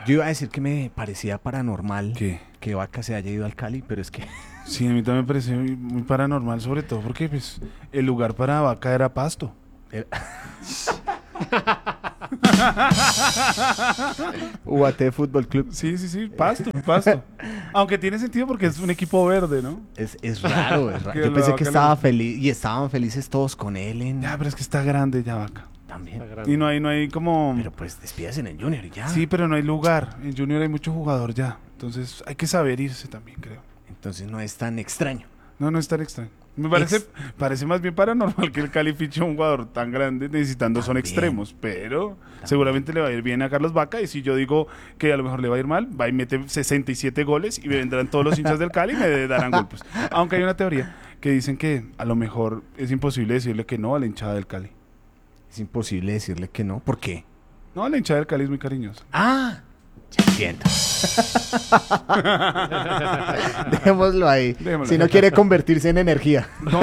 Yo iba a decir que me parecía paranormal ¿Qué? que Vaca se haya ido al Cali, pero es que Sí, a mí también me parece muy paranormal, sobre todo porque pues, el lugar para Vaca era Pasto. UAT Fútbol Club Sí, Pasto. Aunque tiene sentido porque es un equipo verde, ¿no? es raro, es raro. Que Yo la pensé que Vaca estaba le- feliz y estaban felices todos con él Ya, pero es que está grande ya Vaca. también. Y no hay como... Pero pues despídase en el Junior y ya. Sí, pero no hay lugar. En Junior hay mucho jugador ya. Entonces hay que saber irse también, creo. Entonces no es tan extraño. No es tan extraño. Me parece más bien paranormal que el Cali fiche a un jugador tan grande necesitando son También. extremos, pero seguramente le va a ir bien a Carlos Vaca y si yo digo que a lo mejor le va a ir mal, va y mete 67 goles y me vendrán todos los hinchas del Cali y me darán golpes. Aunque hay una teoría que dicen que a lo mejor es imposible decirle que no a la hinchada del Cali. Es imposible decirle que no. ¿Por qué? No, la hinchada del Cali es muy cariñosa. Ah, ya entiendo. Dejémoslo ahí. Dejémoslo. Si no quiere convertirse en energía. No.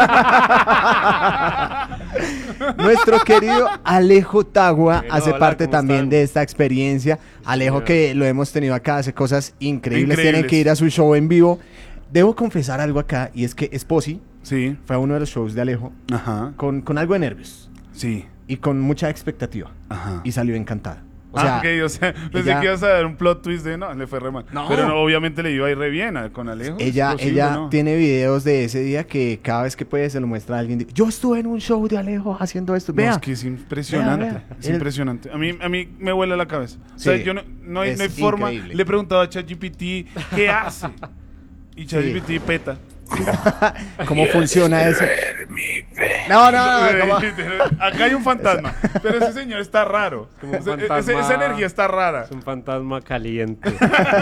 Nuestro querido Alejo Tagua Bueno, hace hola, parte ¿cómo también están? de esta experiencia. Alejo, señor. que lo hemos tenido acá, hace cosas increíbles. Tienen Increíbles. que ir a su show en vivo. Debo confesar algo acá, y es que Esposi Sí, fue a uno de los shows de Alejo ajá, con algo de nervios sí, y con mucha expectativa. ajá. Y salió encantada. O Ah, sea, ok, o sea, pensé ella- que ibas a dar un plot twist de no, le fue re mal. No. Pero no, obviamente le iba a ir re bien con Alejo. es ella posible, ¿no? tiene videos de ese día que cada vez que puede se lo muestra a alguien. Yo estuve en un show de Alejo haciendo esto. No, Vea. es que es impresionante. Vea. Es Él- impresionante. A mí me vuela la cabeza. O sea, Sí, yo no hay es forma. increíble. Le he preguntado a ChatGPT qué hace. Y ChatGPT peta. ¿Cómo funciona eso? No. ¿cómo? Acá hay un fantasma. Pero ese señor está raro. como un Esa fantasma. energía está rara. Es un fantasma caliente.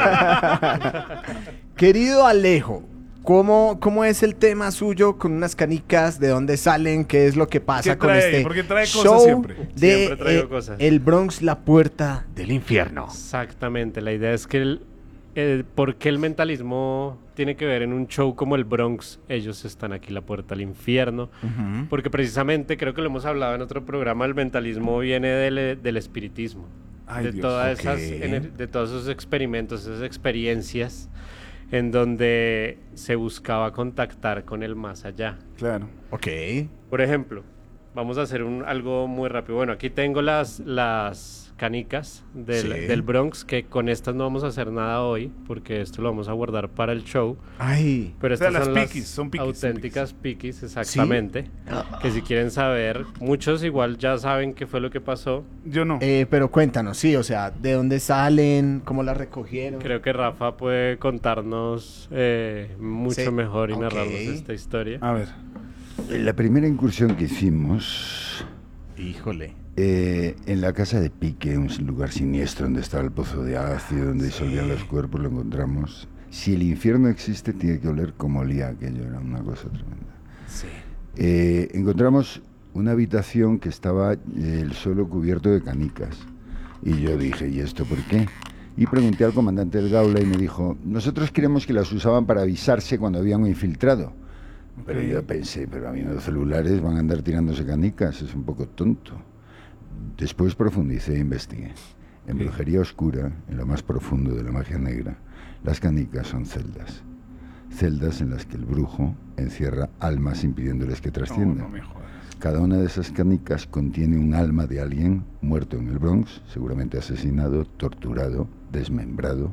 Querido Alejo, ¿cómo es el tema suyo con unas canicas? ¿De dónde salen? ¿Qué es lo que pasa ¿Qué con trae? este Porque trae cosas show siempre. de Siempre traigo cosas. El Bronx, la puerta del infierno? Exactamente, la idea es que ¿por qué el mentalismo tiene que ver en un show como el Bronx? Ellos están aquí, la puerta al infierno. Porque precisamente, creo que lo hemos hablado en otro programa, el mentalismo viene del espiritismo. Ay, de, Dios, todas ok. de todos esos experimentos, esas experiencias en donde se buscaba contactar con el más allá. Claro. Ok. Por ejemplo, vamos a hacer algo muy rápido. Bueno, aquí tengo las canicas Sí. del Bronx, que con estas no vamos a hacer nada hoy, porque esto lo vamos a guardar para el show. Ay. Pero O sea, estas las son piquis, son piquis, auténticas piquis, exactamente. Que si quieren saber, muchos igual ya saben qué fue lo que pasó. Yo no. Pero cuéntanos, sí, o sea, ¿de dónde salen? ¿Cómo las recogieron? Creo que Rafa puede contarnos mucho Sí, mejor y ok. narrarnos esta historia. A ver. La primera incursión que hicimos Híjole. en la casa de Pique, un lugar siniestro donde estaba el pozo de ácido, donde disolvían los cuerpos, lo encontramos. Si el infierno existe, tiene que oler como olía aquello, era una cosa tremenda. Sí. Encontramos una habitación que estaba el suelo cubierto de canicas. Y yo dije, ¿y esto por qué? Y pregunté al comandante del Gaula y me dijo, nosotros creemos que las usaban para avisarse cuando había un infiltrado. Pero Ok. yo pensé, pero a mí los celulares van a andar tirándose canicas, es un poco tonto. Después profundicé e investigué. En Sí. brujería oscura, en lo más profundo de la magia negra, las canicas son celdas. Celdas en las que el brujo encierra almas impidiéndoles que trasciendan. No me jodas. Cada una de esas canicas contiene un alma de alguien muerto en el Bronx, seguramente asesinado, torturado, desmembrado.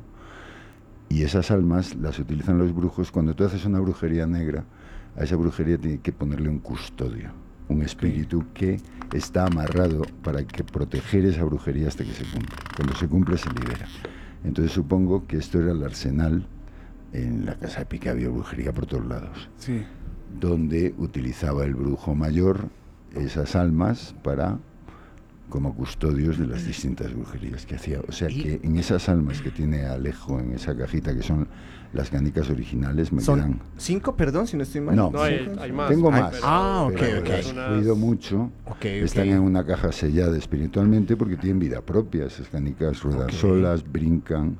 Y esas almas las utilizan los brujos. Cuando tú haces una brujería negra, a esa brujería tiene que ponerle un custodio, un espíritu que está amarrado para que proteger esa brujería hasta que se cumpla. Cuando se cumple se libera. Entonces supongo que esto era el arsenal. En la casa de Pique había brujería por todos lados, Sí. donde utilizaba el brujo mayor esas almas para como custodios de las distintas brujerías que hacía. O sea que en esas almas que tiene Alejo en esa cajita, que son las canicas originales, me ¿Son quedan... 5, perdón, si no estoy mal? No, No, hay más. Tengo Ay, más. pero- Ah, ok, pero ok. las he oído mucho. Ok, Están en una caja sellada espiritualmente porque tienen vida propia. Esas canicas ruedan Ok. solas, brincan.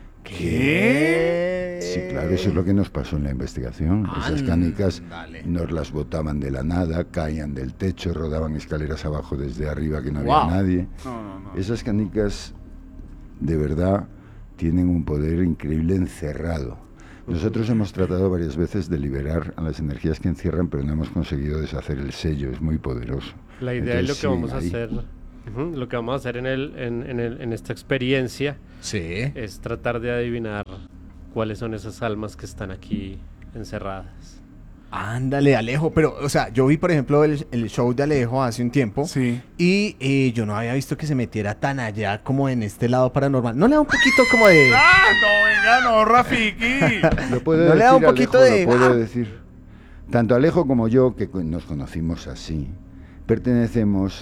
¿Qué? Sí, claro, eso es lo que nos pasó en la investigación. Esas canicas Ándale. nos las botaban de la nada, caían del techo, rodaban escaleras abajo desde arriba que no Wow. había nadie. No. Esas canicas de verdad tienen un poder increíble encerrado. Nosotros hemos tratado varias veces de liberar a las energías que encierran, pero no hemos conseguido deshacer el sello, es muy poderoso. La idea es lo Entonces, que vamos a ahí. hacer. Lo que vamos a hacer en esta experiencia Sí. es tratar de adivinar cuáles son esas almas que están aquí encerradas. Ándale, Alejo. Pero, o sea, yo vi, por ejemplo, el show de Alejo hace un tiempo. Sí. Y yo no había visto que se metiera tan allá como en este lado paranormal. ¿No le da un poquito como de... ¡Ah, no, venga, no, Rafiki! Lo puedo ¿No decir, le da un poquito Alejo, de- lo puedo ¡Ah! decir. Tanto Alejo como yo, que nos conocimos así, pertenecemos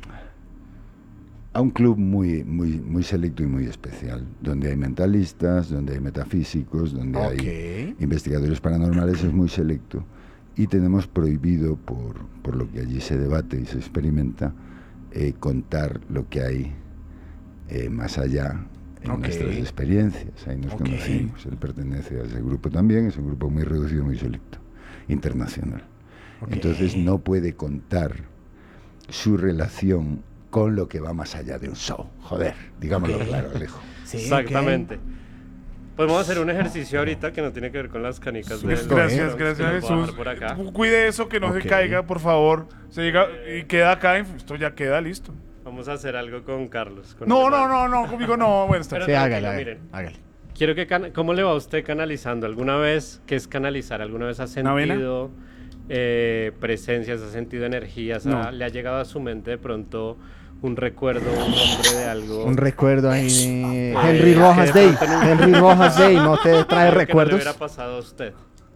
a un club muy selecto y muy especial, donde hay mentalistas, donde hay metafísicos, donde hay Ok. investigadores paranormales, es muy selecto. Y tenemos prohibido, por lo que allí se debate y se experimenta, contar lo que hay más allá en Ok. nuestras experiencias. Ahí nos Ok. conocimos. Él pertenece a ese grupo también, es un grupo muy reducido, muy selecto, internacional. Ok. Entonces no puede contar su relación con lo que va más allá de un show. Joder, digámoslo Ok. claro, Alejo. Sí, Exactamente. Podemos hacer un ejercicio ahorita que no tiene que ver con las canicas de Susto, Gracias, ¿eh? gracias, Lo voy a dejar Jesús. por acá. Cuide eso, que no Ok. se caiga, por favor. Se diga, y queda acá, esto ya queda listo. Vamos a hacer algo con Carlos. con No, el no, hermano. no, conmigo no. Bueno, está Pero Sí, bien. tranquilo, hágale, miren. hágale. Quiero que ¿cómo le va a usted canalizando? ¿Alguna vez qué es canalizar? ¿Alguna vez ha ¿Una vena? sentido presencias, ha sentido energías? No. ¿Le ha llegado a su mente de pronto un recuerdo, un nombre de algo? Un recuerdo ahí de Eh, Henry Rojas que Day. de pronto Henry Rojas Day, ¿no te trae Algo que no le recuerdos? hubiera pasado a usted.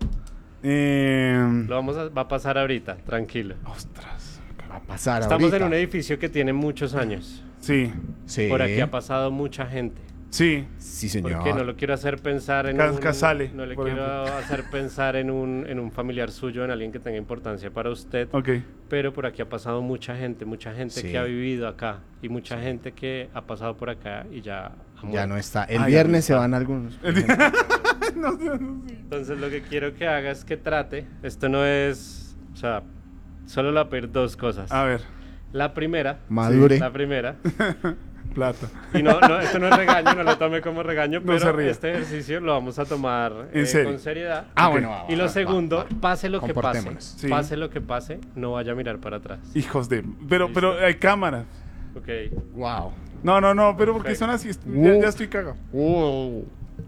Va a pasar ahorita, tranquilo. Ostras. Va a pasar Estamos ahorita. en un edificio que tiene muchos años. Sí, Sí. Por aquí ha pasado mucha gente. sí. Sí, señor. Porque no lo quiero hacer pensar en Casale, no le por quiero hacer pensar en un familiar suyo, en alguien que tenga importancia para usted. Ok. Pero por aquí ha pasado mucha gente Sí. que ha vivido acá y mucha gente que ha pasado por acá y ya ha Ya muerto. no está. El Ay, viernes se está. van algunos. No sé, no sé. Entonces lo que quiero que haga es que trate, esto no es, o sea, solo le voy a pedir dos cosas. A ver, La primera, Madure. la primera, plata. y esto no es regaño, no lo tome como regaño, No se pero ríe. este ejercicio lo vamos a tomar ¿En serio? con seriedad. Ah, Ok. bueno. Y lo segundo, pase lo que pase, Comportémonos. Sí. pase lo que pase, no vaya a mirar para atrás. Hijos de... Pero Listo. hay cámaras. Ok. Wow. No, pero porque Ok. son así. Ya estoy cagado. Wow.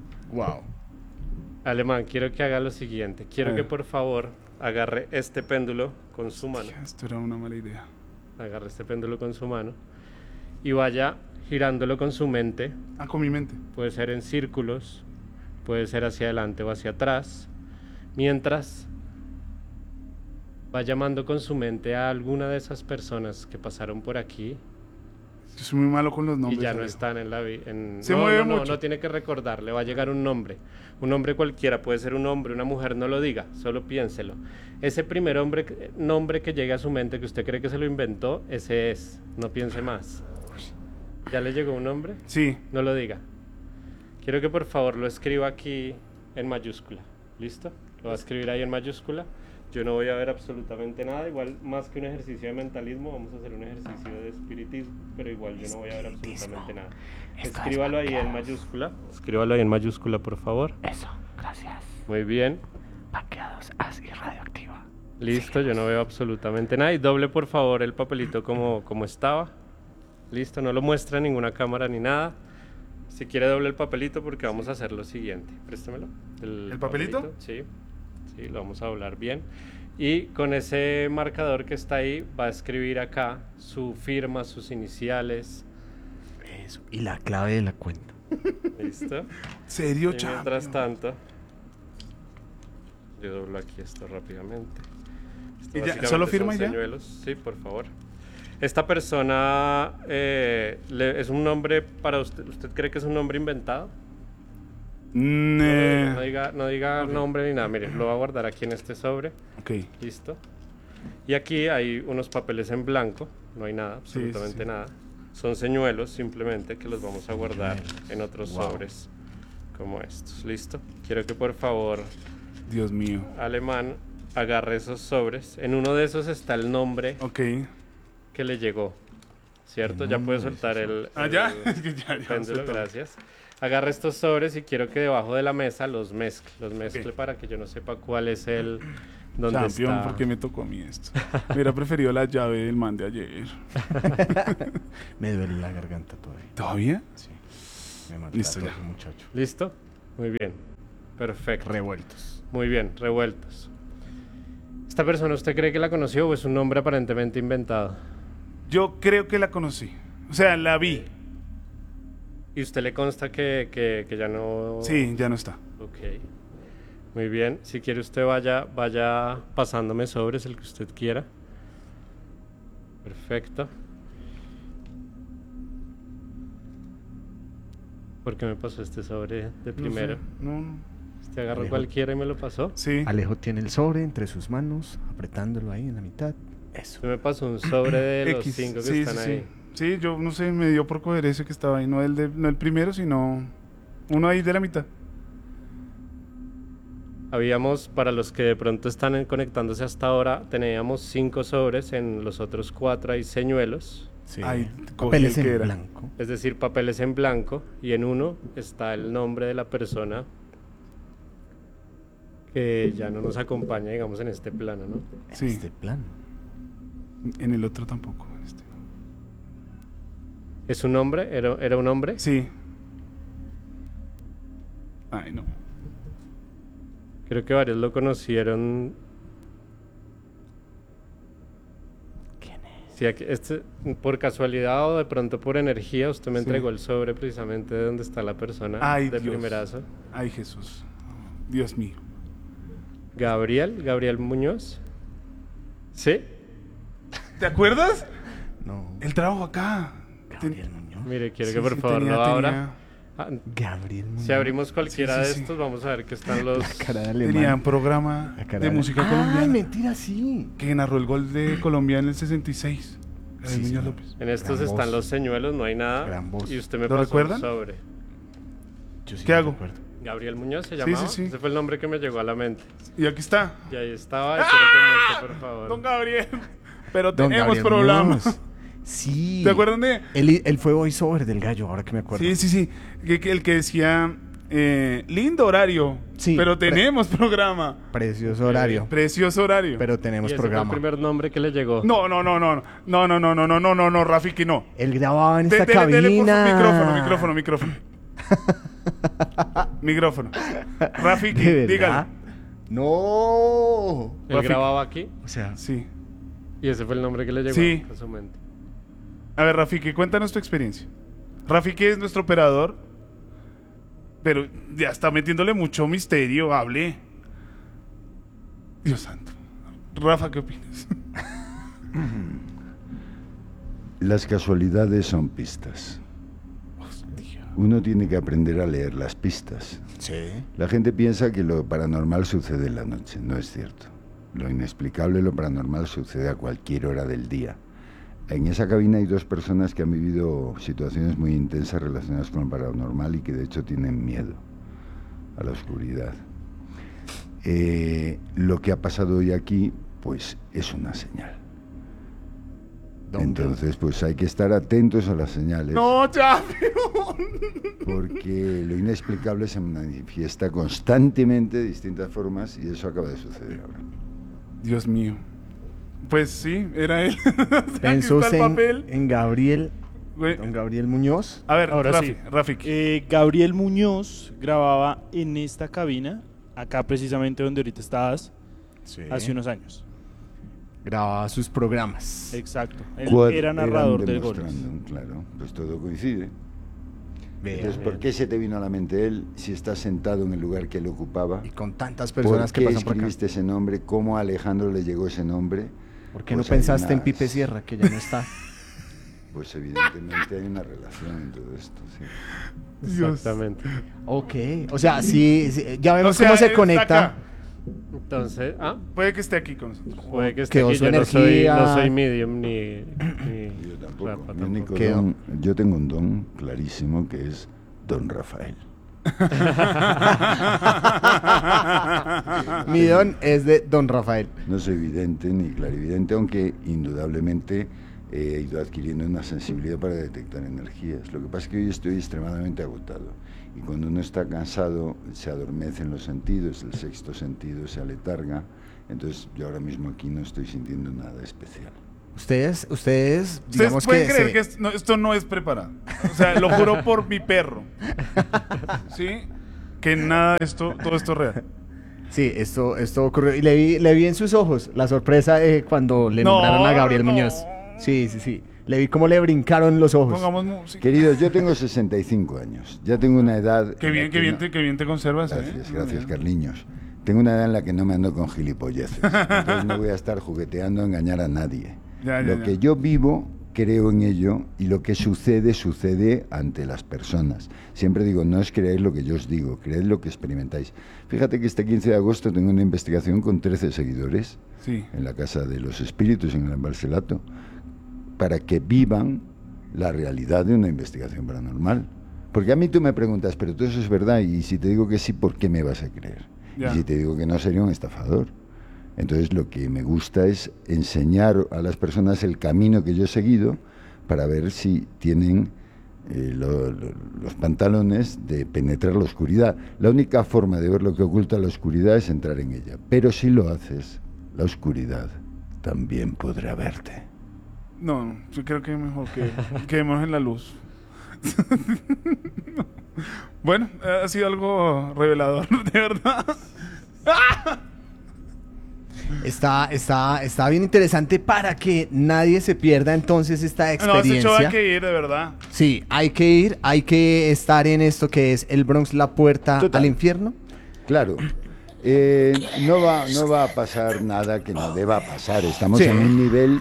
Alemán, quiero que haga lo siguiente. Quiero A que ver. por favor agarre este péndulo con su mano. Esto era una mala idea. Agarre este péndulo con su mano y vaya girándolo con su mente. Ah, con mi mente. Puede ser en círculos, puede ser hacia adelante o hacia atrás. Mientras va llamando con su mente a alguna de esas personas que pasaron por aquí Yo soy muy malo con los nombres. y ya no amigo. están en la vida. Se mueve mucho. No tiene que recordar, le va a llegar un nombre. Un nombre cualquiera, puede ser un hombre, una mujer, no lo diga, solo piénselo. Ese primer nombre que llegue a su mente, que usted cree que se lo inventó, ese es, no piense más. ¿Ya le llegó un nombre? Sí. No lo diga. Quiero que por favor lo escriba aquí en mayúscula. ¿Listo? Lo va a escribir ahí en mayúscula. Yo no voy a ver absolutamente nada. Igual, más que un ejercicio de mentalismo, vamos a hacer un ejercicio de espiritismo. Pero igual yo no voy a ver absolutamente nada. Escríbalo ahí en mayúscula. Escríbalo ahí en mayúscula, por favor. Eso, gracias. Muy bien. Banqueados así radioactiva. Listo, yo no veo absolutamente nada. Y doble, por favor, el papelito como estaba. Listo, no lo muestra en ninguna cámara ni nada. Si quiere doble el papelito porque vamos a hacer lo siguiente. Préstemelo. ¿El papelito? Sí, sí, lo vamos a doblar bien. Y con ese marcador que está ahí va a escribir acá su firma, sus iniciales. Eso. Y la clave de la cuenta. ¿Listo? ¿Serio, Y mientras champion? tanto, yo doblo aquí esto rápidamente. Esto ¿Y ya, básicamente solo son firma y ya? señuelos. Sí, por favor. Esta persona es un nombre para usted. ¿Usted cree que es un nombre inventado? No diga Ok. nombre ni nada. Mire, lo va a guardar aquí en este sobre. Ok. Listo. Y aquí hay unos papeles en blanco. No hay nada, Sí, absolutamente sí. nada. Son señuelos simplemente que los vamos a guardar en otros Wow. sobres como estos. ¿Listo? Quiero que por favor, Dios mío. Alemán, agarre esos sobres. En uno de esos está el nombre Ok. que le llegó. ¿cierto? Ya puedes soltar el ya. el Es que ya péndulo, soltó. gracias. Agarra estos sobres y quiero que debajo de la mesa los mezcle Ok. para que yo no sepa cuál es el donde Champion, está. ¿por qué me tocó a mí esto? Me hubiera preferido la llave del man de ayer. Me duele la garganta todavía. ¿Todavía? Sí. Me maltrató Listo, ya. ese muchacho. ¿Listo? Muy bien. Perfecto. Revueltos. Muy bien, revueltos. ¿Esta persona usted cree que la conoció o es un nombre aparentemente inventado? Yo creo que la conocí. O sea, la vi. ¿Y usted le consta que ya no...? Sí, ya no está. Ok. Muy bien. Si quiere usted vaya pasándome sobres el que usted quiera. Perfecto. ¿Por qué me pasó este sobre de primero? No sé. No. Usted agarró Alejo. cualquiera y me lo pasó. Sí. Alejo tiene el sobre entre sus manos, apretándolo ahí en la mitad. Eso. Usted me pasó un sobre de los 5 que sí, están sí, ahí. sí. Sí, yo no sé, me dio por coger ese que estaba ahí. No el primero, sino uno ahí de la mitad. Habíamos, para los que de pronto están conectándose hasta ahora, teníamos 5 sobres, en los otros 4 hay señuelos, Sí. Ahí cogí Papeles el que en era. blanco. es decir, papeles en blanco, y en uno está el nombre de la persona que ya no nos acompaña, digamos, en este plano, ¿no? Sí. Este plan. En el otro tampoco. ¿Es un hombre? ¿Era un hombre? Sí. Ay, no. Creo que varios lo conocieron. ¿Quién es? Sí, por casualidad o de pronto por energía, usted me Sí. entregó el sobre precisamente de donde está la persona Ay, de Dios. primerazo. Ay, Jesús. Dios mío. Gabriel Muñoz. ¿Sí? ¿Te acuerdas? No. Él trabajó acá. Gabriel Muñoz. Mire, quiero Sí, que por sí, favor lo abra. tenía- Ah, Gabriel Muñoz. si abrimos cualquiera Sí, sí, de sí. estos, vamos a ver que están los... Cara de alemán. Tenía un programa La cara de de- música Ay, colombiana mentira, sí. que narró el gol de Colombia en el 66. Sí, Muñoz señor. López. En estos Gran están voz. los señuelos, no hay nada. Gran voz. Y usted me ¿Lo pasó recuerdan? el sobre. Yo sí ¿Qué me hago? recuerdo. Gabriel Muñoz se Sí, llamaba. sí, sí. Ese fue el nombre que me llegó a la mente. Y aquí está. Y ahí estaba. Quiero que muestre, por favor. Don Gabriel. Pero Don tenemos Gabriel programas. Muñoz. Sí. ¿Te acuerdan de? Él fue voiceover del gallo, ahora que me acuerdo. Sí, sí, sí. El que decía, lindo horario, Sí, pero tenemos programa. Precioso horario. Precioso horario. Pero Y tenemos ese fue el programa. primer nombre que le llegó. No, Rafiki, no. Él grababa en esta Dele, por cabina. favor, micrófono. Micrófono. Rafiki, ¿De verdad? dígalo. No. Él Rafiki. grababa aquí O sea, Sí. y ese fue el nombre que le llegó Sí. a su mente. A ver, Rafiki, cuéntanos tu experiencia. Rafiki es nuestro operador, pero ya está metiéndole mucho misterio, hable. Dios santo. Rafa, ¿qué opinas? Las casualidades son pistas. Hostia. Uno tiene que aprender a leer las pistas. sí. La gente piensa que lo paranormal sucede en la noche. No es cierto. Lo inexplicable, lo paranormal sucede a cualquier hora del día. En esa cabina hay 2 personas que han vivido situaciones muy intensas relacionadas con lo paranormal y que de hecho tienen miedo a la oscuridad. Lo que ha pasado hoy aquí, pues es una señal. ¿Dónde? Entonces, pues hay que estar atentos a las señales. No, Champion. Porque lo inexplicable se manifiesta constantemente de distintas formas y eso acaba de suceder ahora. Dios mío. Pues sí, era él. Pensó Aquí está el usted papel. en Gabriel, Güey, don Gabriel Muñoz. a ver, Ahora sí. Rafiki. Gabriel Muñoz grababa en esta cabina, acá precisamente donde ahorita estabas, Sí. hace unos años. Grababa sus programas. Exacto. Él Cuad- era narrador eran del Goles. demostrando, claro, pues todo coincide. Vea. Entonces, ¿por qué se te vino a la mente él si está sentado en el lugar que él ocupaba? Y con tantas ¿Por personas que qué pasan por acá. escribiste ese nombre? ¿Cómo a Alejandro le llegó ese nombre? ¿Por qué Pues no hay pensaste en unas- Pipe Sierra, que ya no está? Pues evidentemente hay una relación en todo esto, sí. Dios. Exactamente. Ok. O sea, sí, ya vemos O sea, cómo se está conecta. acá. Entonces, Puede que esté aquí con nosotros. puede que esté Quedó aquí. su Yo energía. no soy medium ni Yo tampoco. Rafa Mi único Quedó. don- yo tengo un don clarísimo que es Don Rafael. Mi don es de don Rafael. No soy vidente ni clarividente, aunque indudablemente he ido adquiriendo una sensibilidad para detectar energías. Lo que pasa es que hoy estoy extremadamente agotado. Y cuando uno está cansado, se adormecen los sentidos, el sexto sentido se aletarga. Entonces, yo ahora mismo aquí no estoy sintiendo nada especial. Ustedes, Ustedes digamos pueden que creer que esto no es preparado. O sea, lo juro por mi perro. ¿Sí? Que nada de esto, todo esto es real. Sí, esto ocurrió. Y le vi en sus ojos la sorpresa de cuando le nombraron a Gabriel Muñoz. Sí. Le vi cómo le brincaron los ojos. Pongamos música. Queridos, yo tengo 65 años. Ya tengo una edad... Qué bien te conservas. Gracias, Carliños. Tengo una edad en la que no me ando con gilipolleces. Entonces no voy a estar jugueteando a engañar a nadie. Lo que yo vivo, creo en ello, y lo que sucede ante las personas. Siempre digo, no es creer lo que yo os digo, creed lo que experimentáis. Fíjate que este 15 de agosto tengo una investigación con 13 seguidores en la Casa de los Espíritus, en el Embalselato, para que vivan la realidad de una investigación paranormal. Porque a mí tú me preguntas, pero todo eso es verdad, y si te digo que sí, ¿por qué me vas a creer? Y si te digo que no, sería un estafador. Entonces lo que me gusta es enseñar a las personas el camino que yo he seguido para ver si tienen los pantalones de penetrar la oscuridad. La única forma de ver lo que oculta la oscuridad es entrar en ella. Pero si lo haces, la oscuridad también podrá verte. No, yo creo que es mejor que quedemos en la luz. Bueno, ha sido algo revelador, de verdad. Está bien interesante para que nadie se pierda entonces esta experiencia. No, ese show hay que ir, de verdad. Sí, hay que ir, hay que estar en esto que es el Bronx, la puerta al infierno. Claro. No va a pasar nada que no deba pasar. Estamos en un nivel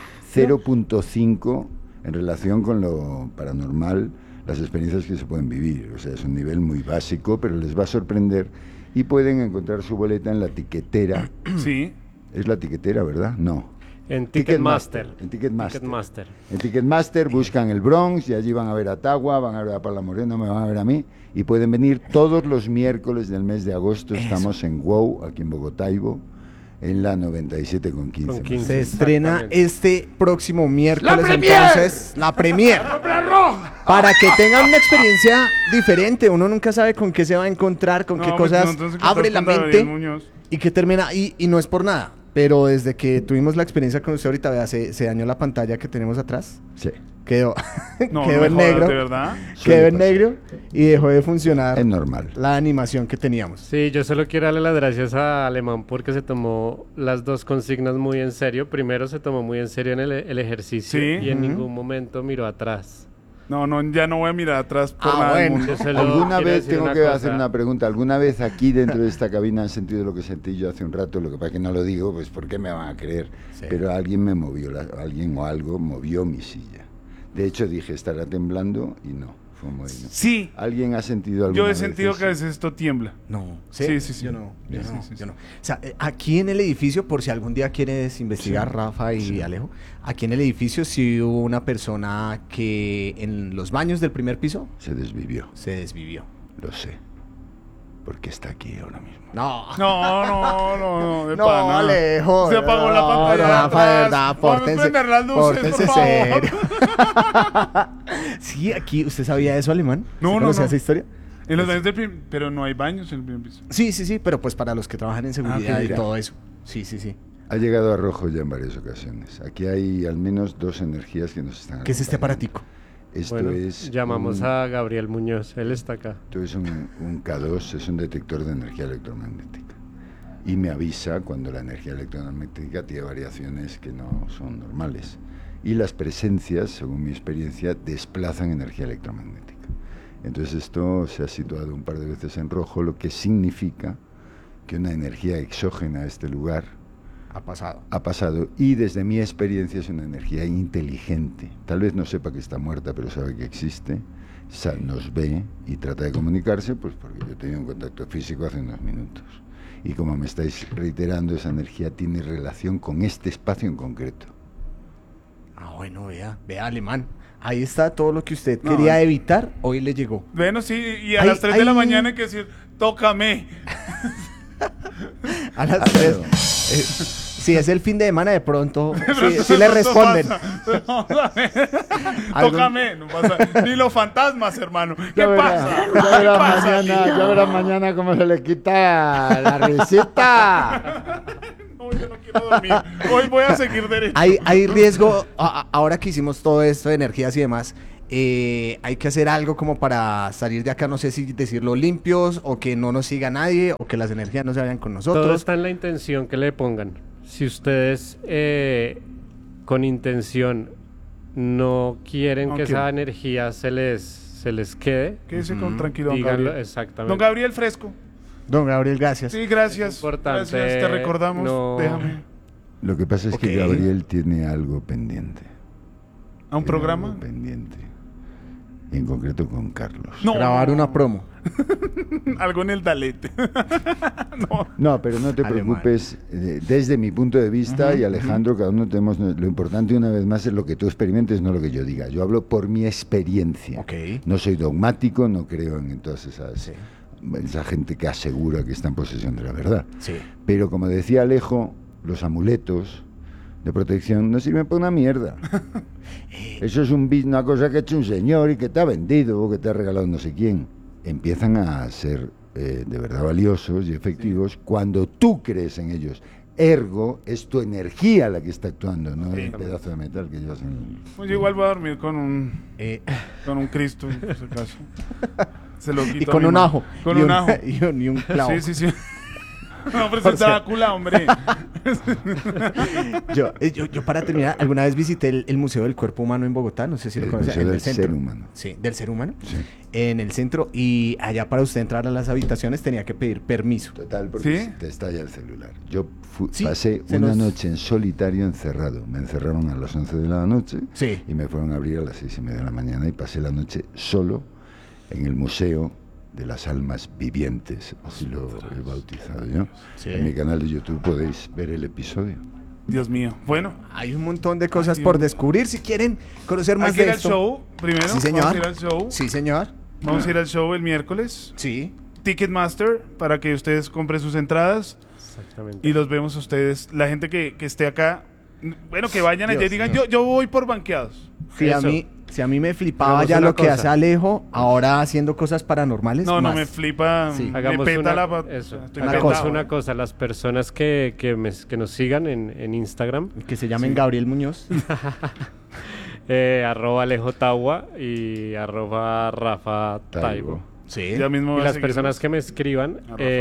0.5 en relación con lo paranormal, las experiencias que se pueden vivir. O sea, es un nivel muy básico, pero les va a sorprender y pueden encontrar su boleta en la tiquetera. Sí. ¿Es la tiquetera, verdad? No. En Ticketmaster. En Ticketmaster. En Ticketmaster buscan el Bronx y allí van a ver a Tagua, van a ver a Paula Moreno, me van a ver a mí. Y pueden venir todos los miércoles del mes de agosto. Estamos en WOW, aquí en Bogotaibo, en la 97,15. Se estrena este próximo miércoles, entonces, la premier. Para que tengan una experiencia diferente. Uno nunca sabe con qué se va a encontrar, con qué cosas abre la mente y que termina. Y no es por nada, pero desde que tuvimos la experiencia con usted ahorita, vea, se dañó la pantalla que tenemos atrás. Sí. Quedó No, quedó en negro. ¿de verdad? Quedó en negro y dejó de funcionar. Es normal. La animación que teníamos. Sí, yo solo quiero darle las gracias a Alemán porque se tomó las dos consignas muy en serio. Primero se tomó muy en serio en el ejercicio y en ningún momento miró atrás. No, ya no voy a mirar atrás por nada del mundo. ¿Alguna vez tengo que hacer una pregunta? ¿Alguna vez aquí dentro de esta cabina han sentido lo que sentí yo hace un rato? Lo que pasa es que no lo digo, pues ¿por qué me van a creer? Sí. Pero alguien me movió, alguien o algo movió mi silla. De hecho dije, estará temblando y no, fue un movimiento. Sí. ¿Alguien ha sentido algo? Yo he sentido que a veces esto tiembla. No. Sí. Yo no. O sea, aquí en el edificio, por si algún día quieres investigar, Rafa y Alejo, aquí en el edificio sí hubo una persona que en los baños del primer piso se desvivió. Lo sé. Porque está aquí ahora mismo. No, de no, pana. Alejo. Se apagó la pantalla. Rafa, de verdad, pórtense serio. Sí, aquí, ¿usted sabía eso, Alemán? No. esa historia? En los baños pero no hay baños en el primer piso. Sí, pero pues para los que trabajan en seguridad y todo eso. Sí. Ha llegado a rojo ya en varias ocasiones. Aquí hay al menos dos energías que nos están... ¿Qué es este aparatico? Esto es... Llamamos a Gabriel Muñoz, él está acá. Esto es un K2, es un detector de energía electromagnética. Y me avisa cuando la energía electromagnética tiene variaciones que no son normales. Y las presencias, según mi experiencia, desplazan energía electromagnética. Entonces esto se ha situado un par de veces en rojo, lo que significa que una energía exógena a este lugar ha pasado y desde mi experiencia es una energía inteligente. Tal vez no sepa que está muerta, pero sabe que existe, nos ve y trata de comunicarse, pues porque yo he tenido un contacto físico hace unos minutos. Y como me estáis reiterando, esa energía tiene relación con este espacio en concreto. Bueno, vea, Alemán. Ahí está todo lo que usted quería evitar, hoy le llegó. Bueno, sí, y a las 3 de la mañana hay que decir, tócame. A las 3. Si es el fin de semana, de pronto sí le responden. Vamos a ver. Tócame, no pasa. Ni los fantasmas, hermano. ¿Qué pasa? Ya verás mañana cómo se le quita la risita. No, yo no quiero dormir. Hoy voy a seguir derecho. Hay riesgo, ahora que hicimos todo esto de energías y demás, hay que hacer algo como para salir de acá, no sé si decirlo limpios, o que no nos siga nadie, o que las energías no se vayan con nosotros. Todo está en la intención que le pongan. Si ustedes con intención no quieren que esa energía se les quede, Quédese con tranquilo, don díganlo Gabriel. exactamente. Don Gabriel Fresco. Don Gabriel, gracias. Sí, gracias. Importante, Gracias, te recordamos. no- Déjame. Lo que pasa es que Ok. Gabriel tiene algo pendiente. ¿A un Tiene programa? algo pendiente. Y en concreto con Carlos. No. Grabar una promo. Algo en el Dalete. No. No, pero no te Alemán. preocupes. Desde mi punto de vista, y Alejandro, cada uno tenemos... Lo importante, una vez más, es lo que tú experimentes, no lo que yo diga. Yo hablo por mi experiencia. Ok. No soy dogmático, no creo en todas esa Sí. gente que asegura que está en posesión de la verdad. Sí. Pero como decía Alejo, los amuletos de protección no sirven para una mierda. Eso es una cosa que ha hecho un señor y que te ha vendido o que te ha regalado no sé quién. Empiezan a ser de verdad valiosos y efectivos cuando tú crees en ellos. Ergo, es tu energía la que está actuando, no el pedazo de metal que llevas en... Pues yo igual voy a dormir con un Cristo, por si acaso. Se lo quito Y a con mi un mano. ajo. Con y un ajo. Y un clavo. Sí, sí, sí. No, pero es Drácula, hombre. Yo para terminar, alguna vez visité el Museo del Cuerpo Humano en Bogotá, no sé si lo El conoces, Museo en del el centro. Ser Humano. Sí, del ser humano. Sí. En el centro, y allá para usted entrar a las habitaciones tenía que pedir permiso. Total, porque ¿Sí? te estalla el celular. Yo Sí, pasé se una nos- noche en solitario encerrado. Me encerraron a las 11 de la noche Sí. y me fueron a abrir a las 6:30 de la mañana y pasé la noche solo en el Museo de las Almas Vivientes, así lo he bautizado yo. Sí. En mi canal de YouTube podéis ver el episodio. Dios mío. Bueno, Hay un montón de cosas Ay, por Dios. descubrir. Si quieren conocer hay más que de ir al esto. show primero. Sí, señor. Vamos a ir al show. Sí, señor. Vamos a ir al show el miércoles. Sí. Ticketmaster, para que ustedes compren sus entradas. Exactamente. Y los vemos a ustedes, la gente que esté acá. Bueno, que vayan allá y Dios digan, mío. yo voy por banqueados. Eso. Si a mí me flipaba Hagamos ya una lo que cosa. hace Alejo, ahora haciendo cosas paranormales. No, más. me flipa, Sí. me Hagamos peta una, la... eso. estoy Una Hagamos petado. una cosa, las personas que nos sigan en Instagram, Que se llamen Gabriel Muñoz. @ Alejo Tawa y @ Rafa Taibo. Sí. Ya mismo Y voy a las seguir. personas que me escriban, A Rafa.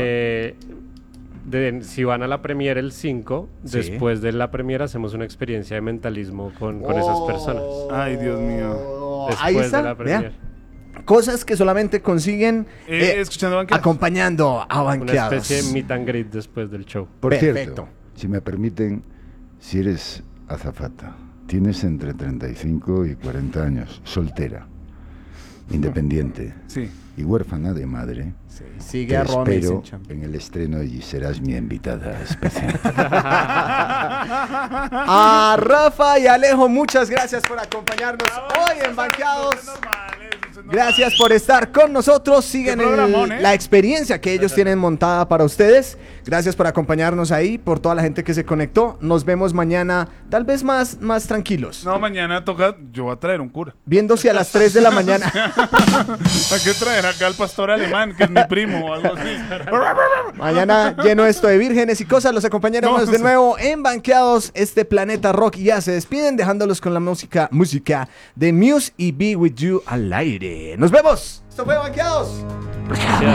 si van a la premiere el 5, Sí. después de la premiere hacemos una experiencia de mentalismo con esas personas. Ay, Dios mío. Ahí Después está. de la premiere. vea. Cosas que solamente consiguen Escuchando banqueros. acompañando a Una banqueados. especie de meet and greet después del show. Por Perfecto. cierto, si me permiten, si eres azafata, tienes entre 35 y 40 años, soltera, independiente Sí. y huérfana de madre, Sí, te sigue a Ron espero Eisencham. en el estreno y serás mi invitada especial. A Rafa y Alejo, muchas gracias por acompañarnos hoy en Banqueados. Gracias por estar con nosotros. Siguen Qué programón, ¿eh? la experiencia que ellos tienen montada para ustedes. Gracias por acompañarnos ahí, por toda la gente que se conectó. Nos vemos mañana, tal vez más tranquilos. No, mañana toca, yo voy a traer un cura. Viéndose a las 3 de la mañana. Hay que traer acá al pastor alemán, que es mi primo o algo así. Mañana lleno esto de vírgenes y cosas. Los acompañaremos No, de sí. nuevo en Banqueados. Este Planeta Rock ya se despiden, dejándolos con la música de Muse y Be With You al aire. ¡Nos vemos! Esto fue Banqueados.